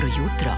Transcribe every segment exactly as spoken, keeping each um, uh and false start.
jutro.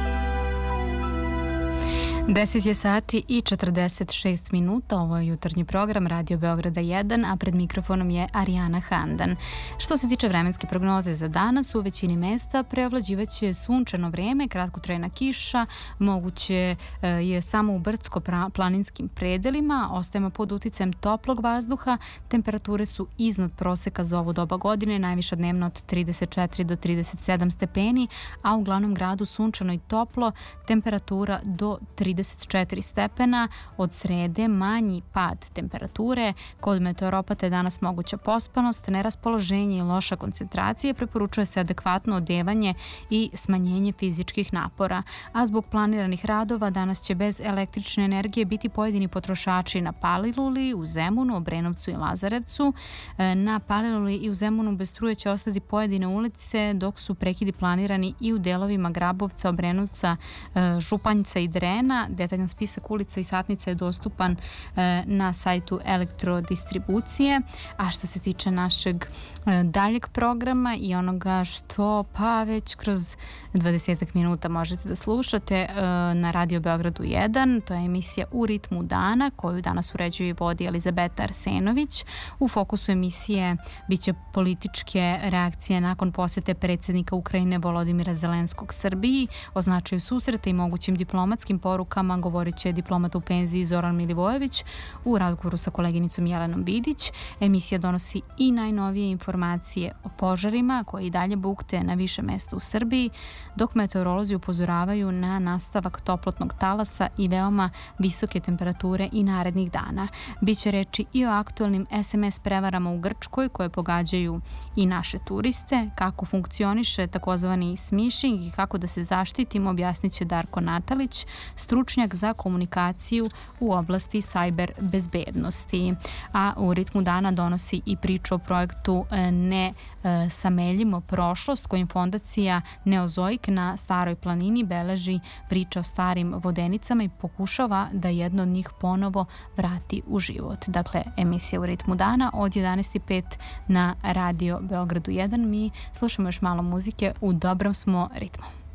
deset je sati i četrdeset šest minuta, ovo je jutarnji program Radio Beograda jedan, a pred mikrofonom je Arijana Handan. Što se tiče vremenske prognoze za danas, u većini mesta preovlađivaće sunčano vreme, kratkotrajna kiša, moguće je samo u brdsko-planinskim predelima, ostajemo pod uticajem toplog vazduha, temperature su iznad proseka za ovo doba godine, najviša dnevno od trideset četiri do trideset sedam stepeni, a u glavnom gradu sunčano i toplo, temperatura do trideset četiri stepena, od srede manji pad temperature, kod meteoropata je danas moguća pospanost, neraspoloženje i loša koncentracija, preporučuje se adekvatno odevanje i smanjenje fizičkih napora, a zbog planiranih radova danas će bez električne energije biti pojedini potrošači na Paliluli, u Zemunu, Obrenovcu i Lazarevcu. Na Paliluli i u Zemunu bez struje će ostati pojedine ulice, dok su prekidi planirani i u delovima Grabovca, Obrenovca, Županjca i Drena. Detaljan spisak ulica i satnica je dostupan e, na sajtu elektrodistribucije. A što se tiče našeg e, daljeg programa i onoga što pa već kroz dvadesetak minuta možete da slušate e, na Radio Beogradu jedan, to je emisija U ritmu dana koju danas uređuje i vodi Elizabeta Arsenović. U fokusu emisije biće političke reakcije nakon posete predsjednika Ukrajine Volodimira Zelenskog Srbiji, o značaju susreta i mogućim diplomatskim porukama govorit će diplomat u penziji Zoran Milivojević u razgovoru sa koleginicom Jelenom Vidić. Emisija donosi i najnovije informacije o požarima koji i dalje bukte na više mesta u Srbiji, dok meteorolozi upozoravaju na nastavak toplotnog talasa i veoma visoke temperature i narednih dana. Biće reči i o aktualnim es em es prevarama u Grčkoj koje pogađaju i naše turiste, kako funkcioniše takozvani smishing i kako da se zaštitimo, objasnit će Darko Natalić, stručnjak za komunikaciju u oblasti cyber bezbednosti. A u ritmu dana donosi i priču o projektu Ne sameljimo prošlost, kojim fondacija Neozoik na Staroj planini beleži priča o starim vodenicama i pokušava da jedno od njih ponovo vrati u život. Dakle, emisija U ritmu dana od jedanaest i pet na Radio Beogradu jedan. Mi slušamo još malo muzike, u dobrom smo ritmu.